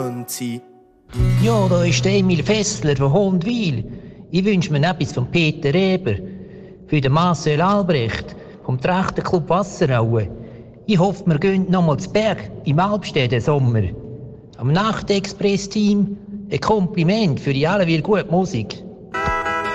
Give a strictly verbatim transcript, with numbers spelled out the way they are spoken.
Ja, da ist der Emil Fessler von Hondwil. Ich wünsche mir etwas von Peter Reber, für den Marcel Albrecht, vom Trachtenclub Wasseraue. Ich hoffe, wir gehen noch mal zu Berg im Alpstedt Sommer. Am Nachtexpress-Team ein Kompliment für die allweil gute Musik.